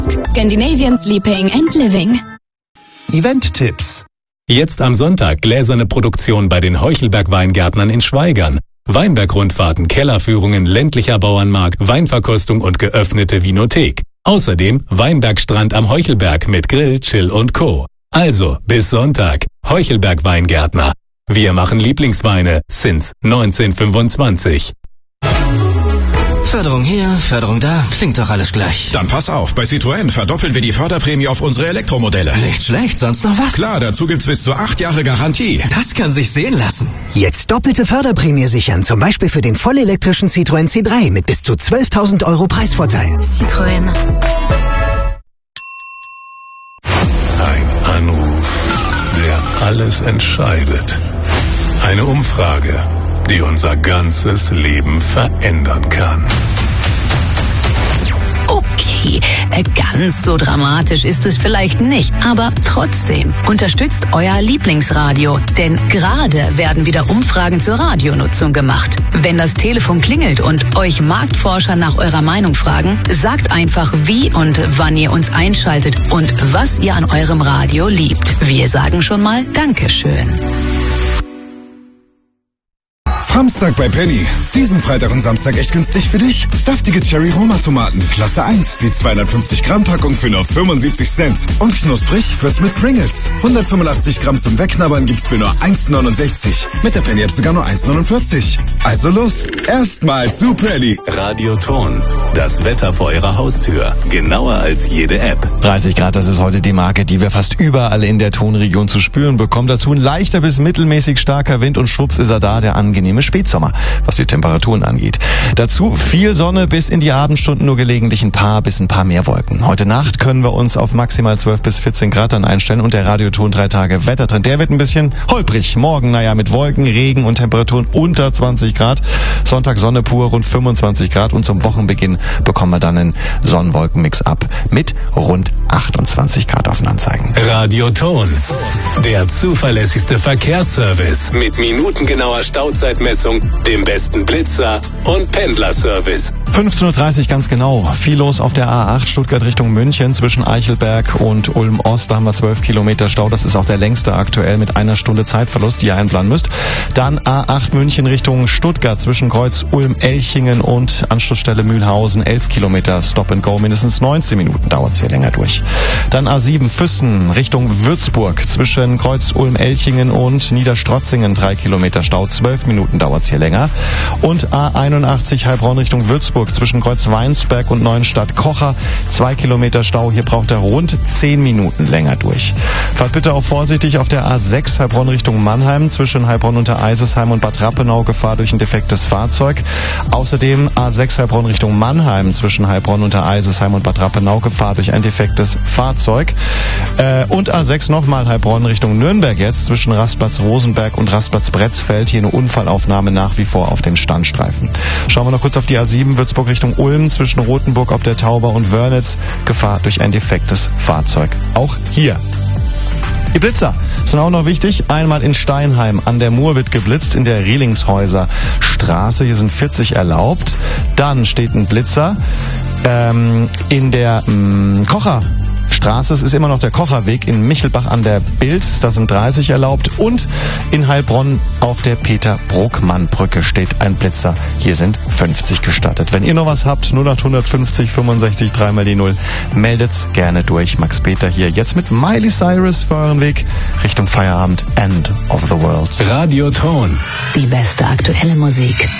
Scandinavian Sleeping and Living. Event-Tipps. Jetzt am Sonntag gläserne Produktion bei den Heuchelberg-Weingärtnern in Schwaigern. Weinbergrundfahrten, Kellerführungen, ländlicher Bauernmarkt, Weinverkostung und geöffnete Vinothek. Außerdem Weinbergstrand am Heuchelberg mit Grill, Chill und Co. Also, bis Sonntag. Heuchelberg-Weingärtner. Wir machen Lieblingsweine since 1925. Förderung hier, Förderung da, klingt doch alles gleich. Dann pass auf, bei Citroën verdoppeln wir die Förderprämie auf unsere Elektromodelle. Nicht schlecht, sonst noch was? Klar, dazu gibt's bis zu 8 Jahre Garantie. Das kann sich sehen lassen. Jetzt doppelte Förderprämie sichern, zum Beispiel für den vollelektrischen Citroën C3 mit bis zu 12.000 € Preisvorteil. Citroën. Ein Anruf, der alles entscheidet. Eine Umfrage, die unser ganzes Leben verändern kann. Okay, ganz so dramatisch ist es vielleicht nicht, aber trotzdem unterstützt euer Lieblingsradio, denn gerade werden wieder Umfragen zur Radionutzung gemacht. Wenn das Telefon klingelt und euch Marktforscher nach eurer Meinung fragen, sagt einfach, wie und wann ihr uns einschaltet und was ihr an eurem Radio liebt. Wir sagen schon mal Dankeschön. Samstag bei Penny. Diesen Freitag und Samstag echt günstig für dich. Saftige Cherry-Roma-Tomaten, Klasse 1. Die 250 Gramm Packung für nur 75 Cent. Und knusprig wird's mit Pringles. 185 Gramm zum Wegknabbern gibt's für nur 1,69. Mit der Penny-App sogar nur 1,49. Also los, erstmal zu Penny. Radioton. Das Wetter vor Ihrer Haustür. Genauer als jede App. 30 Grad, das ist heute die Marke, die wir fast überall in der Tonregion zu spüren bekommen. Dazu ein leichter bis mittelmäßig starker Wind und schwupps ist er da, der angenehme Spätsommer, was die Temperaturen angeht. Dazu viel Sonne bis in die Abendstunden, nur gelegentlich ein paar mehr Wolken. Heute Nacht können wir uns auf maximal 12 bis 14 Grad dann einstellen und der Radioton 3 Tage Wettertrend, der wird ein bisschen holprig. Morgen, mit Wolken, Regen und Temperaturen unter 20 Grad. Sonntag Sonne pur, rund 25 Grad und zum Wochenbeginn bekommen wir dann einen Sonnenwolkenmix ab mit rund 28 Grad auf den Anzeigen. Radioton. Der zuverlässigste Verkehrsservice mit minutengenauer Stauzeitmessung, dem besten Blitzer und Pendlerservice. 15:30 Uhr ganz genau. Viel los auf der A8 Stuttgart Richtung München zwischen Eichelberg und Ulm-Ost. Da haben wir 12 Kilometer Stau. Das ist auch der längste aktuell mit 1 Stunde Zeitverlust, die ihr einplanen müsst. Dann A8 München Richtung Stuttgart zwischen Kreuz Ulm-Elchingen und Anschlussstelle Mühlhausen. 11 Kilometer Stop and Go. Mindestens 19 Minuten dauert es hier länger durch. Dann A7 Füssen Richtung Würzburg zwischen Kreuz Ulm-Elchingen und Niederstrotzingen. 3 Kilometer Stau. 12 Minuten dauert es hier länger. Und A81 Heilbronn Richtung Würzburg zwischen Kreuz Weinsberg und Neuenstadt-Kocher. 2 Kilometer Stau. Hier braucht er rund 10 Minuten länger durch. Fahrt bitte auch vorsichtig auf der A6 Heilbronn Richtung Mannheim zwischen Heilbronn unter Eisesheim und Bad Rappenau. Gefahr durch ein defektes Fahrzeug. Außerdem A6 Heilbronn Richtung Mannheim zwischen Heilbronn unter Eisesheim und Bad Rappenau. Gefahr durch ein defektes Fahrzeug. Und A6 nochmal Heilbronn Richtung Nürnberg jetzt zwischen Rastplatz Rosenberg und Rastplatz Bretzfeld. Hier eine Unfallaufnahme nach wie vor auf dem Standstreifen. Schauen wir noch kurz auf die A7 Würzburg Richtung Ulm zwischen Rothenburg auf der Tauber und Wörnitz. Gefahr durch ein defektes Fahrzeug. Auch hier. Die Blitzer sind auch noch wichtig. Einmal in Steinheim an der Mur wird geblitzt in der Rielingshäuser Straße. Hier sind 40 erlaubt. Dann steht ein Blitzer in der Kocherstraße. Es ist immer noch der Kocherweg in Michelbach an der Bilz. Da sind 30 erlaubt. Und in Heilbronn auf der Peter-Bruckmann-Brücke steht ein Blitzer. Hier sind 50 gestattet. Wenn ihr noch was habt, 0850 65 3 mal die 0, meldet's gerne durch. Max Peter hier jetzt mit Miley Cyrus für euren Weg Richtung Feierabend. End of the World. Radioton. Die beste aktuelle Musik.